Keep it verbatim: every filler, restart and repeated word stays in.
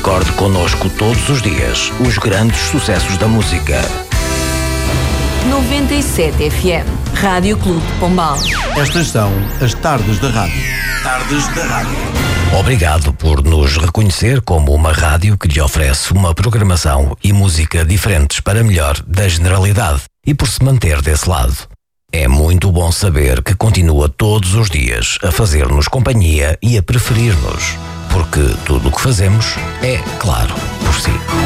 Recorde connosco todos os dias os grandes sucessos da música. noventa e sete F M, Rádio Clube de Pombal. Estas são as Tardes da Rádio. Tardes da Rádio. Obrigado por nos reconhecer como uma rádio que lhe oferece uma programação e música diferentes para melhor da generalidade e por se manter desse lado. É muito bom saber que continua todos os dias a fazer-nos companhia e a preferir-nos, porque tudo o que fazemos é, claro, por si.